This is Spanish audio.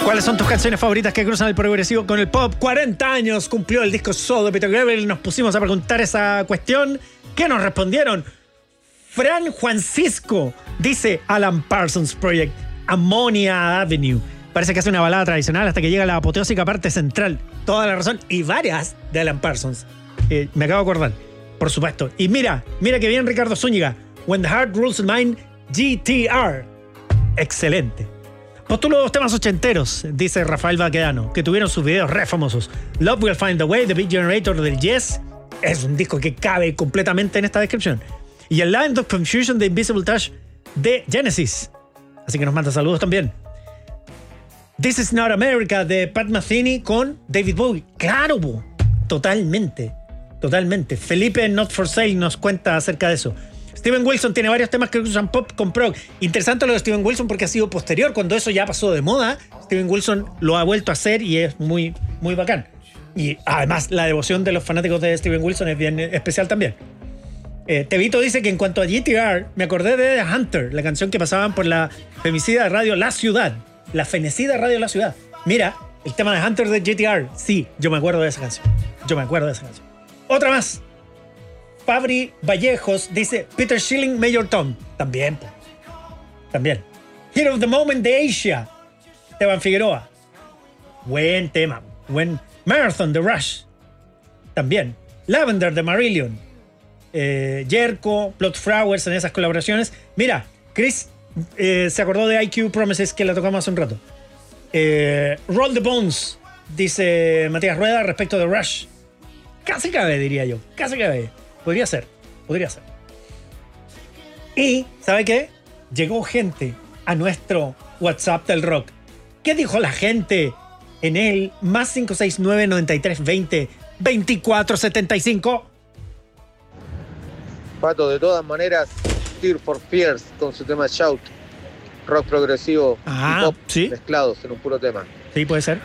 ¿Cuáles son tus canciones favoritas que cruzan el progresivo con el pop? 40 años cumplió el disco Soul de Peter Gabriel. Nos pusimos a preguntar esa cuestión. ¿Qué nos respondieron? Fran Juancisco dice Alan Parsons Project, Ammonia Avenue. Parece que hace una balada tradicional hasta que llega la apoteósica parte central. Toda la razón. Y varias de Alan Parsons. Me acabo de acordar. Por supuesto. Y mira que bien Ricardo Zúñiga. When the Heart Rules the Mind, GTR. Excelente. Postulo dos temas ochenteros, dice Rafael Baquedano, que tuvieron sus videos re famosos. Love Will Find a Way, The Beat Generator del Yes. Es un disco que cabe completamente en esta descripción. Y el Land of Confusion de Invisible Touch de Genesis. Así que nos manda saludos también. This Is Not America de Pat Metheny con David Bowie. Claro, totalmente. Felipe Not For Sale nos cuenta acerca de eso. Steven Wilson tiene varios temas que usan pop con prog. Interesante lo de Steven Wilson porque ha sido posterior. Cuando eso ya pasó de moda, Steven Wilson lo ha vuelto a hacer y es muy, muy bacán. Y además la devoción de los fanáticos de Steven Wilson es bien especial también. Tevito dice que en cuanto a GTR, me acordé de The Hunter, la canción que pasaban por la femicida radio La Ciudad. La fenecida radio La Ciudad. Mira, el tema de Hunter de GTR. Sí, yo me acuerdo de esa canción. Otra más. Fabri Vallejos dice Peter Schilling, Major Tom. También. Hero of the Moment de Asia. Esteban Figueroa. Buen tema. Buen Marathon de Rush. También. Lavender de Marillion. Jerko, Plot Flowers en esas colaboraciones. Mira, Chris se acordó de IQ Promises que la tocamos hace un rato. Roll the Bones, dice Matías Rueda respecto de Rush. Casi cabe, diría yo. Podría ser. Y, ¿sabe qué? Llegó gente a nuestro WhatsApp del rock. ¿Qué dijo la gente en el más 569 93 20 24 75? Pato, de todas maneras, Tear for Fears con su tema Shout. Rock progresivo y pop mezclados en un puro tema. Sí, puede ser.